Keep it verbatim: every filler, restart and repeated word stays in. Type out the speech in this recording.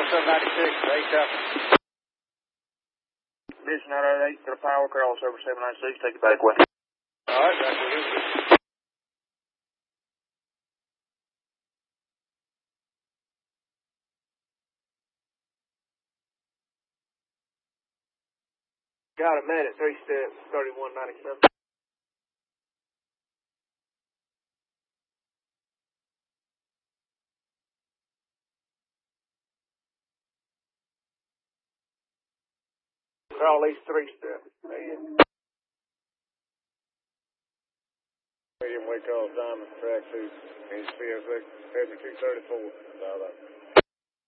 seven ninety-six, eight up. Mission nine eight eight to the power, cross over seven ninety-six, take it back way. Alright, that's what it is. Got a minute, three steps, thirty-one ninety-seven. Crawl east three steps. Medium wake call, Diamond, track two, H P S X, two thirty-four,